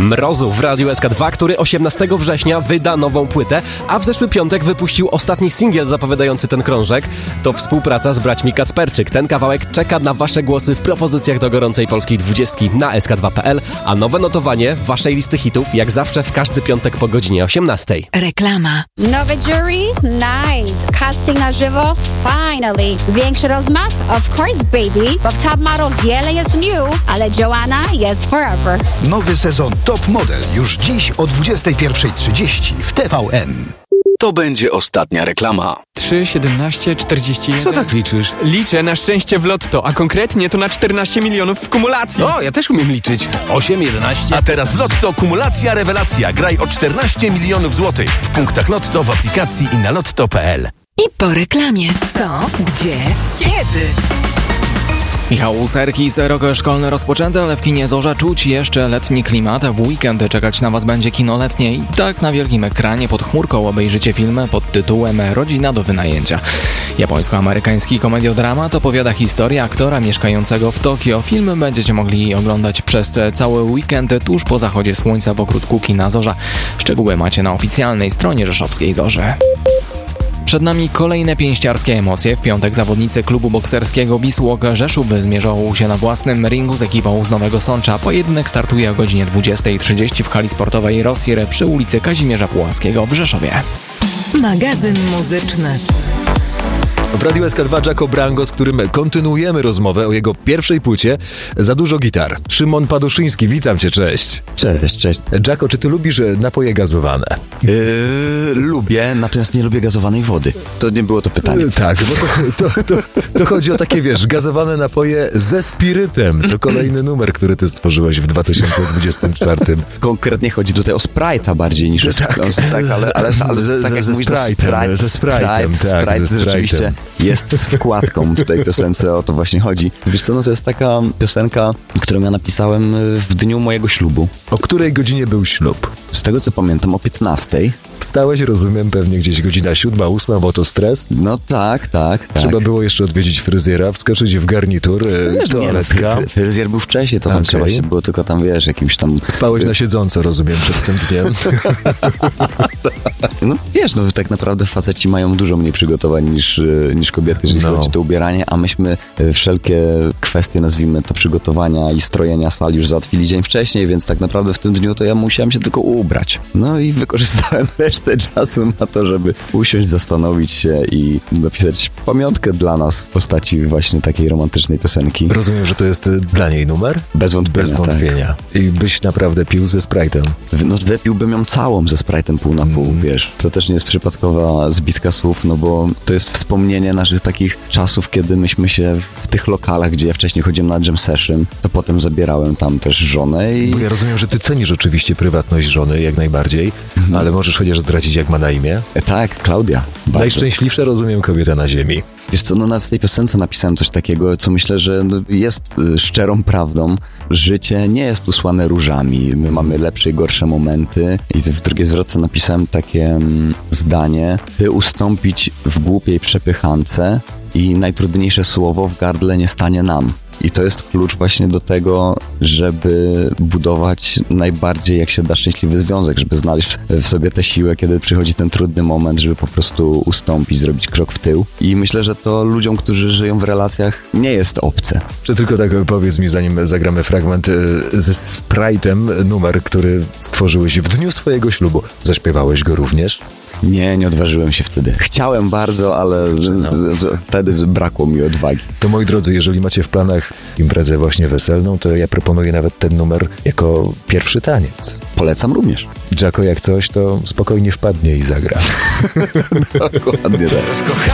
Mrozu w Radiu SK2, który 18 września wyda nową płytę, a w zeszły piątek wypuścił ostatni singiel zapowiadający ten krążek. To współpraca z braćmi Kacperczyk. Ten kawałek czeka na wasze głosy w propozycjach do gorącej polskiej 20 na sk2.pl, a nowe notowanie waszej listy hitów jak zawsze w każdy piątek po godzinie 18. Reklama. Nowy jury? Nice. Casting na żywo? Finally. Większy rozmach? Of course, baby. Bo w Top Model wiele jest new, ale Joanna jest forever. Nowy sezon Top Model już dziś o 21:30 w TVN. To będzie ostatnia reklama. 3, 17, 41... Co tak liczysz? Liczę na szczęście w lotto, a konkretnie to na 14 milionów w kumulacji. O, ja też umiem liczyć. 8, 11... A teraz w Lotto kumulacja rewelacja. Graj o 14 milionów złotych w punktach Lotto, w aplikacji i na lotto.pl. I po reklamie. Co? Gdzie? Kiedy? Michał Serkis, rok szkolny rozpoczęty, ale w kinie Zorza czuć jeszcze letni klimat. W weekend czekać na was będzie kino letnie i tak na wielkim ekranie pod chmurką obejrzycie film pod tytułem Rodzina do wynajęcia. Japońsko-amerykański komediodramat opowiada historię aktora mieszkającego w Tokio. Film będziecie mogli oglądać przez cały weekend tuż po zachodzie słońca w ogródku kina Zorza. Szczegóły macie na oficjalnej stronie rzeszowskiej Zorzy. Przed nami kolejne pięściarskie emocje. W piątek zawodnicy klubu bokserskiego Wisłok Rzeszów zmierzą się na własnym ringu z ekipą z Nowego Sącza. Pojedynek startuje o godzinie 20:30 w hali sportowej Rosir przy ulicy Kazimierza Pułaskiego w Rzeszowie. Magazyn muzyczny. W Radiu SK2 Jacko Brango, z którym kontynuujemy rozmowę o jego pierwszej płycie Za dużo gitar. Szymon Paduszyński, witam cię, cześć. Cześć. Jacko, czy ty lubisz napoje gazowane? Lubię, natomiast nie lubię gazowanej wody. To nie było to pytanie. Tak, bo to chodzi o takie, wiesz, gazowane napoje ze spirytem. To kolejny numer, który ty stworzyłeś w 2024. Konkretnie chodzi tutaj o Sprite'a bardziej niż o ale tak jak mówisz, ze Sprite'em, tak, rzeczywiście jest z wkładką w tej piosence, o to właśnie chodzi. Wiesz co, no to jest taka piosenka, którą ja napisałem w dniu mojego ślubu. O której godzinie był ślub? Z tego co pamiętam, o 15:00. Wstałeś, rozumiem, pewnie gdzieś godzina 7, 8, bo to stres? No tak. Trzeba było jeszcze odwiedzić fryzjera, wskoczyć w garnitur, toaletka. Fryzjer był wcześniej, to tam trzeba się było tylko tam, wiesz, jakimś tam... Spałeś na siedząco, rozumiem, przed tym dniem. No wiesz, no tak naprawdę faceci mają dużo mniej przygotowań niż kobiety, jeżeli chodzi o to ubieranie, a myśmy wszelkie kwestie, nazwijmy to, przygotowania i strojenia sal już załatwili dzień wcześniej, więc tak naprawdę w tym dniu to ja musiałem się tylko ubrać. No i wykorzystałem resztę czasu na to, żeby usiąść, zastanowić się i napisać pamiątkę dla nas w postaci właśnie takiej romantycznej piosenki. Rozumiem, że to jest dla niej numer? Bez wątpienia. Tak. I byś naprawdę pił ze Sprite'em? No wypiłbym ją całą ze Sprite'em pół na pół, wiesz. To też nie jest przypadkowa zbitka słów, no bo to jest wspomnienie naszych takich czasów, kiedy myśmy się w tych lokalach, gdzie ja wcześniej chodziłem na jam session, to potem zabierałem tam też żonę i... Bo ja rozumiem, że ty cenisz oczywiście prywatność żony jak najbardziej, ale możesz chociaż zdradzić, jak ma na imię? Tak, Klaudia. Bardzo. Najszczęśliwsza, rozumiem, kobieta na ziemi. Wiesz co, no w tej piosence napisałem coś takiego, co myślę, że jest szczerą prawdą. Życie nie jest usłane różami. My mamy lepsze i gorsze momenty. I w drugiej zwrotce napisałem takie zdanie: by ustąpić w głupiej przepychance i najtrudniejsze słowo w gardle nie stanie nam. I to jest klucz właśnie do tego, żeby budować najbardziej jak się da szczęśliwy związek, żeby znaleźć w sobie tę siłę, kiedy przychodzi ten trudny moment, żeby po prostu ustąpić, zrobić krok w tył. I myślę, że to ludziom, którzy żyją w relacjach, nie jest obce. Czy tylko tak powiedz mi, zanim zagramy fragment ze Sprite'em, numer, który stworzyłeś w dniu swojego ślubu. Zaśpiewałeś go również? Nie odważyłem się wtedy. Chciałem bardzo, ale wtedy brakło mi odwagi. To moi drodzy, jeżeli macie w planach imprezę właśnie weselną, to ja proponuję nawet ten numer jako pierwszy taniec. Polecam również. Jacko, jak coś, to spokojnie wpadnie i zagra. Dokładnie tak.